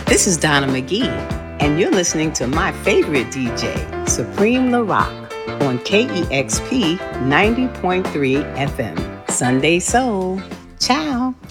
This is Donna McGee, and you're listening to my favorite DJ, Supreme LaRock, on KEXP 90.3 FM. Sunday Soul. Ciao.